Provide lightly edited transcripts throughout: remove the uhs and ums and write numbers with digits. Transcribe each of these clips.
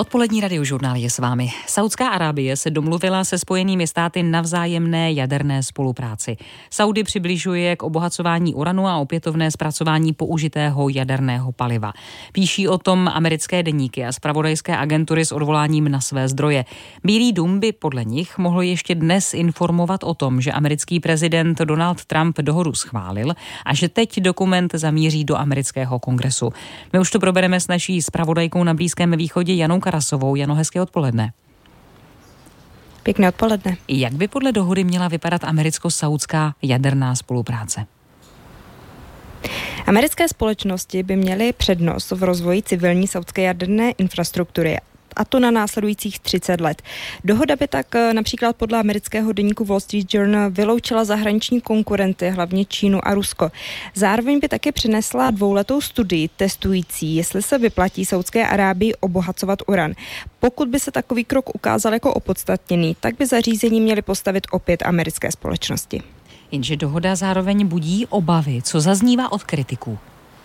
Odpolední radiožurnál je s vámi. Saudská Arábie se domluvila se Spojenými státy na vzájemné jaderné spolupráci. Saudy přibližuje k obohacování uranu a opětovné zpracování použitého jaderného paliva. Píší o tom americké deníky a zpravodajské agentury s odvoláním na své zdroje. Bílý dům by podle nich mohl ještě dnes informovat o tom, že americký prezident Donald Trump dohodu schválil a že teď dokument zamíří do amerického kongresu. My už to probereme s naší zpravodajkou na Blízkém východě Janou Karasovou. Jano, hezké odpoledne. Pěkné odpoledne. Jak by podle dohody měla vypadat americko-saudská jaderná spolupráce? Americké společnosti by měly přednost v rozvoji civilní saudské jaderné infrastruktury, a to na následujících 30 let. Dohoda by tak například podle amerického deníku Wall Street Journal vyloučila zahraniční konkurenty, hlavně Čínu a Rusko. Zároveň by také přinesla 2letou studii testující, jestli se vyplatí Saudské Arábii obohacovat uran. Pokud by se takový krok ukázal jako opodstatněný, tak by zařízení měly postavit opět americké společnosti. Jenže dohoda zároveň budí obavy, co zaznívá od kritiků.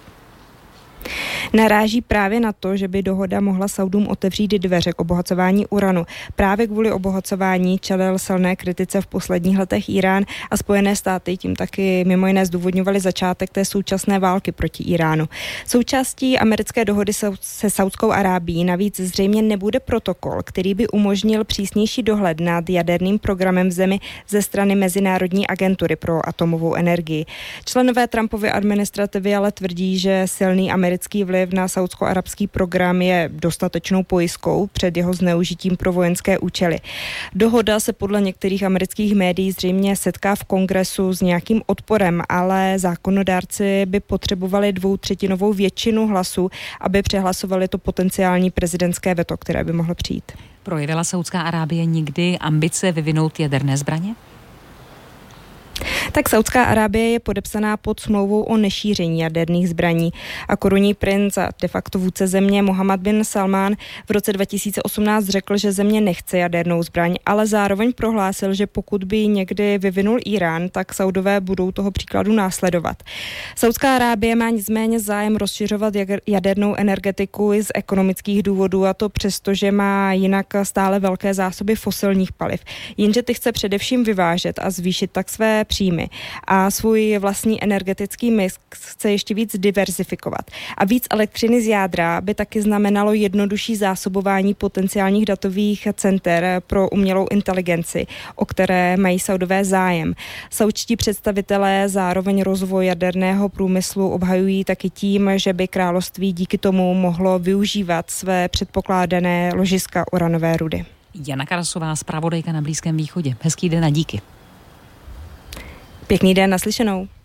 Naráží právě na to, že by dohoda mohla Saudům otevřít dveře k obohacování uranu. Právě kvůli obohacování čelil silné kritice v posledních letech Irán a Spojené státy tím taky mimo jiné zdůvodňovaly začátek té současné války proti Iránu. Součástí americké dohody se Saudskou Arábií navíc zřejmě nebude protokol, který by umožnil přísnější dohled nad jaderným programem v zemi ze strany Mezinárodní agentury pro atomovou energii. Členové Trumpovy administrativy ale tvrdí, že silný americký vliv na saudsko-arabský program je dostatečnou pojistkou před jeho zneužitím pro vojenské účely. Dohoda se podle některých amerických médií zřejmě setká v kongresu s nějakým odporem, ale zákonodárci by potřebovali 2/3 většinu hlasů, aby přehlasovali to potenciální prezidentské veto, které by mohlo přijít. Projevila Saudská Arábie nikdy ambice vyvinout jaderné zbraně? Tak Saudská Arábie je podepsaná pod smlouvou o nešíření jaderných zbraní a korunní princ a de facto vůdce země Mohammed bin Salman v roce 2018 řekl, že země nechce jadernou zbraň, ale zároveň prohlásil, že pokud by někdy vyvinul Irán, tak Saudové budou toho příkladu následovat. Saudská Arábie má nicméně zájem rozšiřovat jadernou energetiku i z ekonomických důvodů, a to přesto, že má jinak stále velké zásoby fosilních paliv. Jenže ty chce především vyvážet a zvýšit tak své příjmy a svůj vlastní energetický mix chce ještě víc diverzifikovat. A víc elektřiny z jádra by taky znamenalo jednodušší zásobování potenciálních datových center pro umělou inteligenci, o které mají Saudové zájem. Saudští představitelé zároveň rozvoj jaderného průmyslu obhajují taky tím, že by království díky tomu mohlo využívat své předpokládané ložiska uranové rudy. Jana Karasová, zpravodajka na Blízkém východě. Hezký den a díky. Pěkný den, naslyšenou.